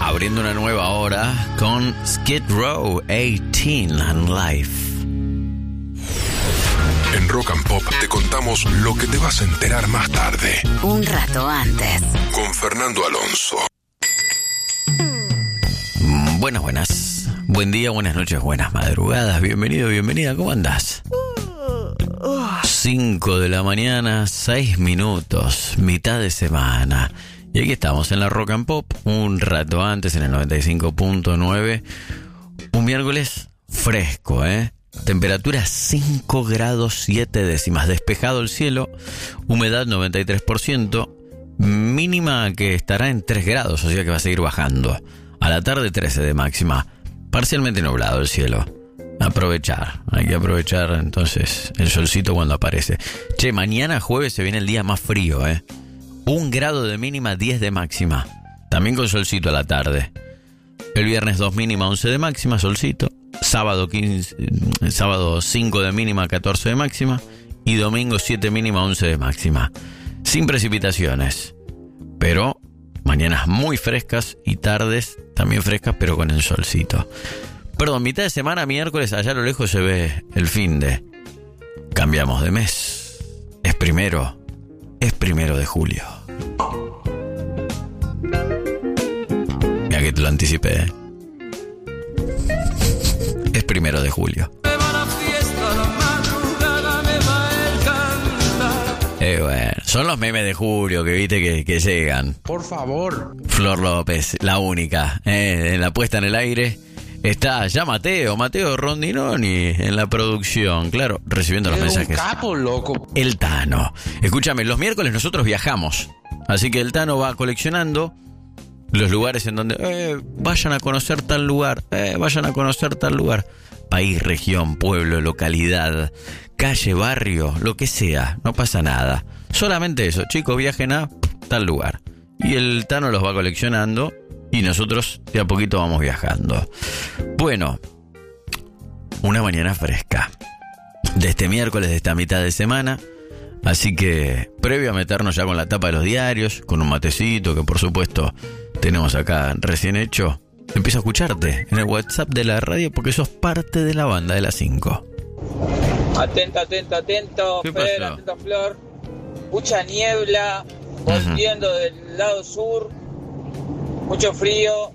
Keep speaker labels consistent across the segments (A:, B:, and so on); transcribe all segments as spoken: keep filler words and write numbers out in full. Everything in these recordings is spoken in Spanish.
A: abriendo una nueva hora con Skid Row, eighteen and Life.
B: En Rock and Pop te contamos lo que te vas a enterar más tarde.
C: Un rato antes.
B: Con Fernando Alonso.
A: Buenas, buenas. Buen día, buenas noches, buenas madrugadas. Bienvenido, bienvenida. ¿Cómo andás? cinco de la mañana, seis minutos, mitad de semana. Y aquí estamos en la Rock and Pop, un rato antes en el noventa y cinco punto nueve. Un miércoles fresco, ¿eh? Temperatura cinco grados siete décimas. Despejado el cielo, humedad noventa y tres por ciento. Mínima que estará en tres grados, o sea que va a seguir bajando. A la tarde trece de máxima. Parcialmente nublado el cielo. Aprovechar, hay que aprovechar entonces el solcito cuando aparece. Che, mañana jueves se viene el día más frío, ¿eh? Un grado de mínima, diez de máxima. También con solcito a la tarde. El viernes dos mínima, once de máxima, solcito. Sábado, quince, sábado cinco de mínima, catorce de máxima. Y domingo siete mínima, once de máxima. Sin precipitaciones. Pero mañanas muy frescas y tardes también frescas, pero con el solcito. Perdón, mitad de semana, miércoles, allá a lo lejos se ve el fin de... Cambiamos de mes. Es primero. Es primero de julio. Mira que te lo anticipé, ¿eh? Es primero de julio. Eh, bueno, son los memes de julio que viste que, que llegan.
D: Por favor.
A: Flor López, la única, eh, en la puesta en el aire. Está ya Mateo, Mateo Rondinoni en la producción, claro, recibiendo los mensajes.
D: Un capo, loco.
A: El Tano. Escúchame, los miércoles nosotros viajamos, así que el Tano va coleccionando los lugares en donde eh, vayan a conocer tal lugar, eh, vayan a conocer tal lugar. País, región, pueblo, localidad, calle, barrio, lo que sea, no pasa nada. Solamente eso, chicos, viajen a tal lugar. Y el Tano los va coleccionando. Y nosotros de a poquito vamos viajando. Bueno, una mañana fresca de este miércoles, de esta mitad de semana. Así que, previo a meternos ya con la tapa de los diarios, con un matecito que por supuesto tenemos acá recién hecho, empiezo a escucharte en el WhatsApp de la radio porque sos parte de la banda de las cinco.
E: Atento, atento, atento,
A: ¿Qué
E: Fer,
A: pasó?
E: atento, Flor. Mucha niebla, volviendo uh-huh. del lado sur. Mucho frío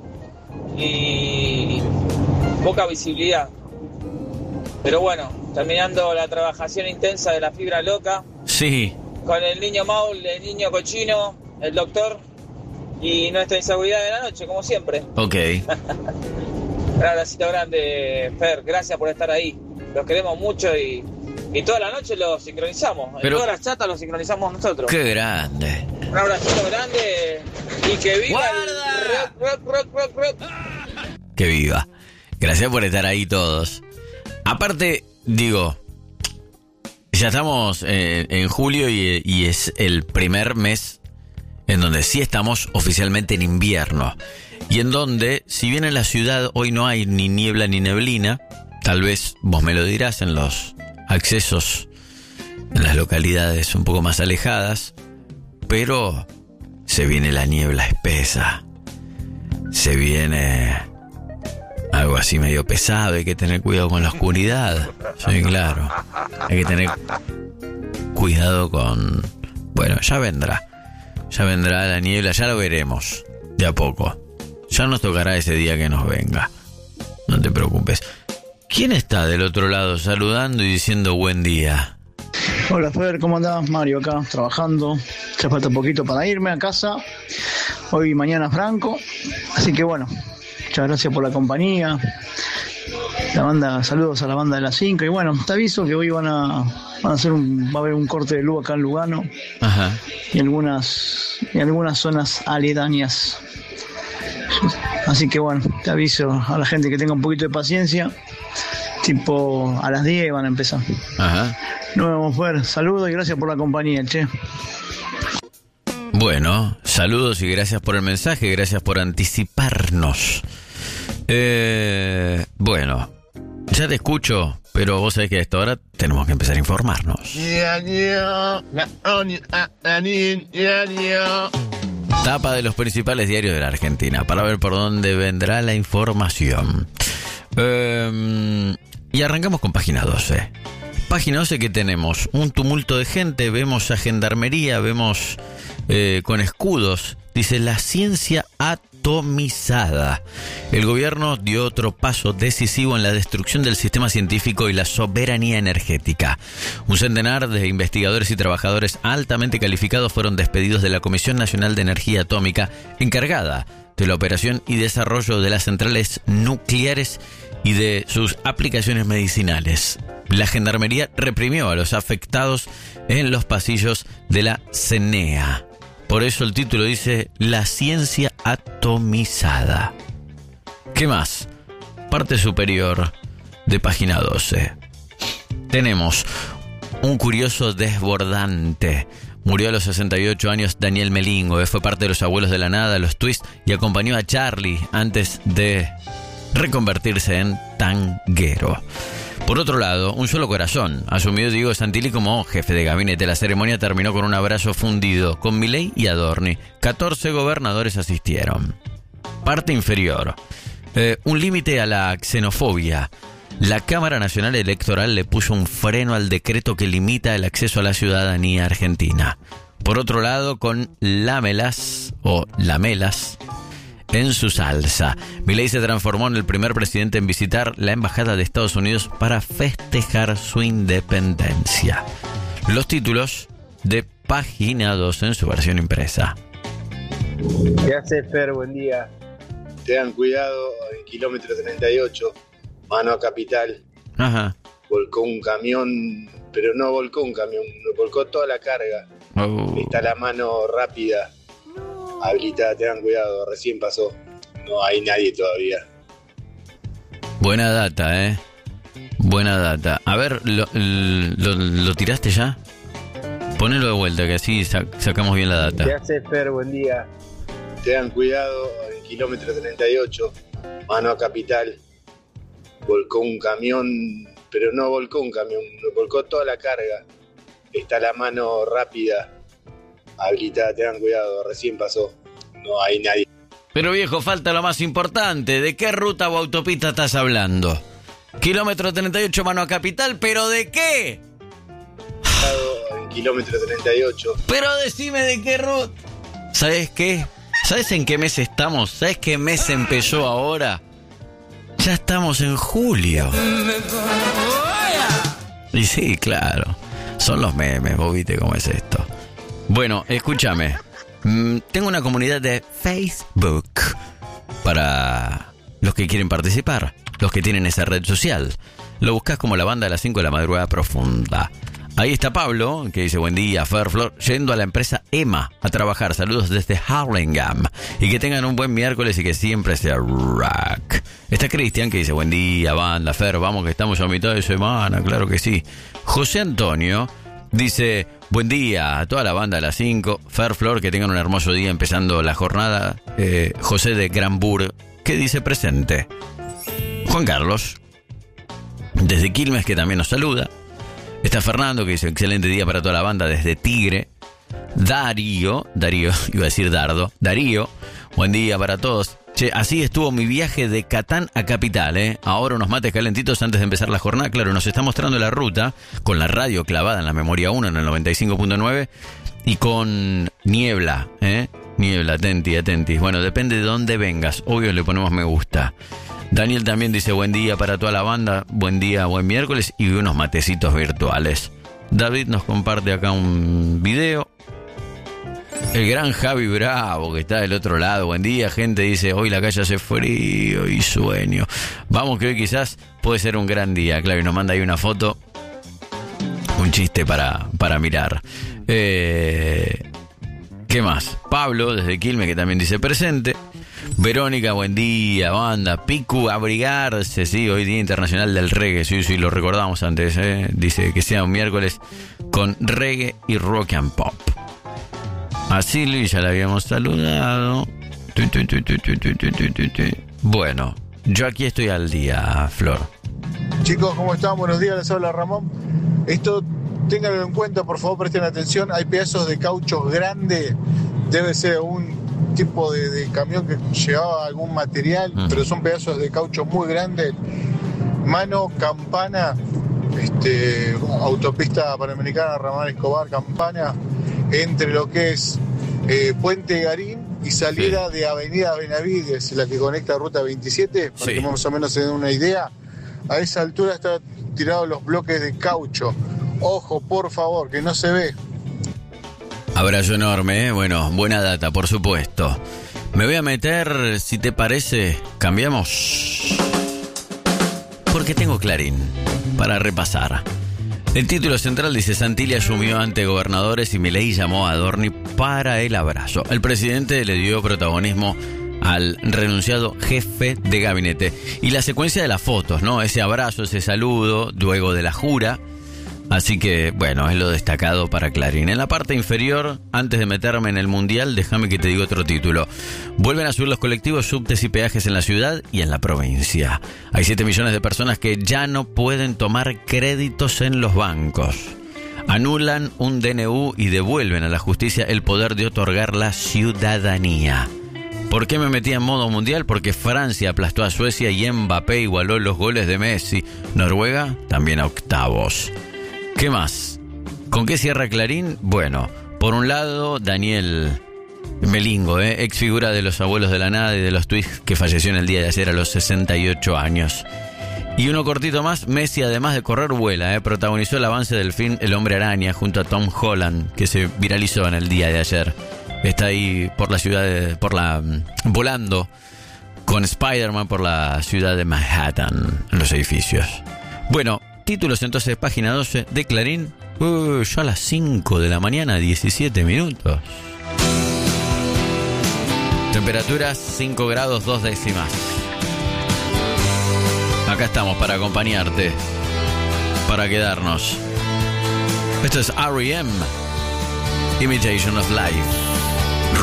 E: y poca visibilidad. Pero bueno, terminando la trabajación intensa de la fibra loca.
A: Sí.
E: Con el niño Maul, el niño cochino, el doctor y nuestra inseguridad de la noche, como siempre.
A: Ok.
E: Un abracito grande, Fer. Gracias por estar ahí. Los queremos mucho y, y toda la noche los sincronizamos. Pero... En todas las chatas los sincronizamos nosotros.
A: ¡Qué grande!
E: Un abracito grande y que viva el rock, rock, rock, rock, rock.
A: Que viva. Gracias por estar ahí todos. Aparte, digo, ya estamos eh, en julio y, y es el primer mes en donde sí estamos oficialmente en invierno. Y en donde, si bien en la ciudad hoy no hay ni niebla ni neblina, tal vez vos me lo dirás en los accesos en las localidades un poco más alejadas, pero se viene la niebla espesa, se viene algo así medio pesado, hay que tener cuidado con la oscuridad, sí, claro, hay que tener cuidado con... Bueno, ya vendrá, ya vendrá la niebla, ya lo veremos, de a poco, ya nos tocará ese día que nos venga, no te preocupes. ¿Quién está del otro lado saludando y diciendo buen día?
F: Hola Fer, ¿cómo andás? Mario acá, trabajando. Ya falta un poquito para irme a casa. Hoy y mañana franco. Así que bueno, muchas gracias por la compañía. La banda, saludos a la banda de las cinco. Y bueno, te aviso que hoy van a, van a hacer un, va a haber un corte de luz acá en Lugano.
A: Ajá.
F: Y algunas, y algunas zonas aledañas. Así que bueno, te aviso a la gente que tenga un poquito de paciencia. Tipo a las diez van a empezar.
A: Ajá.
F: Nos vemos, Fer. Saludos y gracias por la compañía, che.
A: Bueno, saludos y gracias por el mensaje, gracias por anticiparnos. Eh, bueno, ya te escucho, pero vos sabés que a esta hora tenemos que empezar a informarnos. Tapa de los principales diarios de la Argentina, para ver por dónde vendrá la información. Eh, y arrancamos con página doce. Página doce, que tenemos un tumulto de gente, vemos a gendarmería, vemos eh, con escudos. Dice, la ciencia atomizada. El gobierno dio otro paso decisivo en la destrucción del sistema científico y la soberanía energética. Un centenar de investigadores y trabajadores altamente calificados fueron despedidos de la Comisión Nacional de Energía Atómica, encargada de la operación y desarrollo de las centrales nucleares y de sus aplicaciones medicinales. La gendarmería reprimió a los afectados en los pasillos de la CENEA. Por eso el título dice, la ciencia atomizada. ¿Qué más? Parte superior de página doce. Tenemos un curioso desbordante. Murió a los sesenta y ocho años Daniel Melingo. Fue parte de los Abuelos de la Nada, los Twists, y acompañó a Charlie antes de reconvertirse en tanguero. Por otro lado, un solo corazón. Asumió Diego Santilli como jefe de gabinete. La ceremonia terminó con un abrazo fundido con Milei y Adorni. catorce gobernadores asistieron. Parte inferior. Eh, un límite a la xenofobia. La Cámara Nacional Electoral le puso un freno al decreto que limita el acceso a la ciudadanía argentina. Por otro lado, con Lamelas o Lamelas en su salsa. Milei se transformó en el primer presidente en visitar la embajada de Estados Unidos para festejar su independencia. Los títulos de página dos en su versión impresa.
C: ¿Qué hace, Fer? Buen día. Tengan cuidado en kilómetro treinta y ocho, mano a Capital.
A: Ajá.
C: Volcó un camión, pero no volcó un camión, volcó toda la carga.
A: Oh.
C: Está la mano rápida habilitada, tengan cuidado, recién pasó. No hay nadie todavía.
A: Buena data, eh. Buena data. A ver, ¿lo, lo, lo tiraste ya? Ponelo de vuelta, que así sac- sacamos bien la data.
C: ¿Qué hace, Fer? Buen día. Tengan cuidado en kilómetro treinta y ocho, mano a Capital. Volcó un camión, pero no volcó un camión, volcó toda la carga. Está la mano rápida habilitada, tengan cuidado, recién pasó. No hay nadie.
A: Pero viejo, falta lo más importante. ¿De qué ruta o autopista estás hablando? Kilómetro treinta y ocho, mano a Capital, ¿pero de qué?
C: En kilómetro treinta y ocho.
A: Pero decime de qué ruta. ¿Sabes qué? ¿Sabes en qué mes estamos? ¿Sabes qué mes empezó ahora? Ya estamos en julio. Y sí, claro. Son los memes, vos viste cómo es esto. Bueno, escúchame. Mm, tengo una comunidad de Facebook para los que quieren participar, los que tienen esa red social. Lo buscas como la banda de las cinco de la madrugada profunda. Ahí está Pablo, que dice, buen día, Fer, Flor, yendo a la empresa EMA a trabajar. Saludos desde Hurlingham. Y que tengan un buen miércoles y que siempre sea rock. Está Cristian, que dice, buen día, banda, Fer, vamos que estamos a mitad de semana, claro que sí. José Antonio dice, buen día a toda la banda de las cinco. Fer, Flor, que tengan un hermoso día empezando la jornada. Eh, José de Granburg, que dice presente. Juan Carlos, desde Quilmes, que también nos saluda. Está Fernando, que dice, excelente día para toda la banda desde Tigre. Darío, Darío, iba a decir Dardo. Darío, buen día para todos. Che, así estuvo mi viaje de Catán a Capital, ¿eh? Ahora unos mates calentitos antes de empezar la jornada. Claro, nos está mostrando la ruta con la radio clavada en la memoria uno en el noventa y cinco punto nueve y con niebla, ¿eh? Niebla, atenti, atenti. Bueno, depende de dónde vengas. Obvio le ponemos me gusta. Daniel también dice buen día para toda la banda, buen día, buen miércoles y unos matecitos virtuales. David nos comparte acá un video. El gran Javi Bravo, que está del otro lado. Buen día, gente. Dice, hoy la calle hace frío y sueño. Vamos, que hoy quizás puede ser un gran día. Claro, y nos manda ahí una foto. Un chiste para, para mirar. Eh, ¿Qué más? Pablo, desde Quilmes, que también dice presente. Verónica, buen día, banda. Picu, abrigarse, sí, hoy Día Internacional del Reggae. Sí, sí, lo recordamos antes, ¿eh? Dice que sea un miércoles con reggae y rock and pop. A Silvi ya la habíamos saludado. Bueno, yo aquí estoy al día, Flor.
G: Chicos, ¿cómo están? Buenos días, les habla Ramón. Esto, ténganlo en cuenta, por favor, presten atención. Hay pedazos de caucho grande. Debe ser un tipo de, de camión que llevaba algún material, uh-huh. pero son pedazos de caucho muy grandes. Mano, Campana, este, autopista panamericana, Ramal Escobar, Campana, entre lo que es eh, Puente Garín y salida sí. de Avenida Benavides, la que conecta Ruta veintisiete, para sí. que más o menos se den una idea. A esa altura están tirados los bloques de caucho. Ojo, por favor, que no se ve.
A: Abrazo enorme, ¿eh? Bueno, buena data, por supuesto. Me voy a meter, si te parece, cambiamos. Porque tengo Clarín para repasar. El título central dice: Santilli asumió ante gobernadores y Milei llamó a Adorni para el abrazo. El presidente le dio protagonismo al renunciado jefe de gabinete. Y la secuencia de las fotos, ¿no? Ese abrazo, ese saludo, luego de la jura. Así que, bueno, es lo destacado para Clarín. En la parte inferior, antes de meterme en el Mundial, déjame que te diga otro título. Vuelven a subir los colectivos, subtes y peajes en la ciudad y en la provincia. Hay siete millones de personas que ya no pueden tomar créditos en los bancos. Anulan un D N U y devuelven a la justicia el poder de otorgar la ciudadanía. ¿Por qué me metí en modo mundial? Porque Francia aplastó a Suecia y Mbappé igualó los goles de Messi. Noruega también a octavos. ¿Qué más? ¿Con qué cierra Clarín? Bueno, por un lado, Daniel Melingo, ¿eh? ex figura de los Abuelos de la Nada y de los Twists, que falleció en el día de ayer a los sesenta y ocho años. Y uno cortito más, Messi, además de correr, vuela, ¿eh? protagonizó el avance del film El Hombre Araña junto a Tom Holland, que se viralizó en el día de ayer. Está ahí por la ciudad, de, por la volando con Spider-Man por la ciudad de Manhattan, en los edificios. Bueno, títulos entonces, página doce de Clarín. Uh, ya a las cinco de la mañana, diecisiete minutos. Temperaturas cinco grados dos décimas. Acá estamos para acompañarte, para quedarnos. Esto es R E M, Imitation of Life.